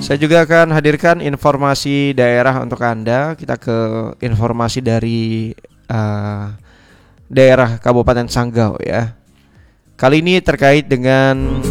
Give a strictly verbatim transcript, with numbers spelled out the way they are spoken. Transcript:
Saya juga akan hadirkan informasi daerah untuk Anda. Kita ke informasi dari uh, daerah Kabupaten Sanggau ya. Kali ini terkait dengan